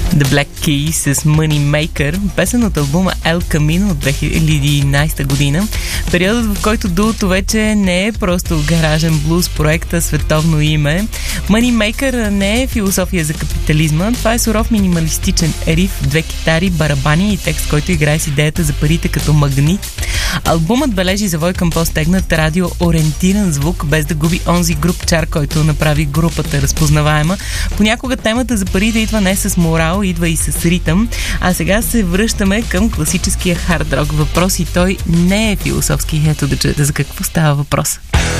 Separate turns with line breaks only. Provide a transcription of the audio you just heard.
The Black Keys с Money Maker, песен от албума El Camino от 2011 година. Периодът, в който дуото вече не е просто гаражен блуз проект, а световно име. Money Maker не е философия за капитализма, това е суров минималистичен риф, две китари, барабани и текст, който играе с идеята за парите като магнит. Албумът бележи завой към по-стегнат радиоориентиран звук, без да губи онзи груп чар, който направи групата разпознаваема. Понякога темата за парите идва не с морал, идва и с ритъм. А сега се връщаме към класическия хард рок. Въпрос и той не е философски. Ето да чуете за какво става въпрос.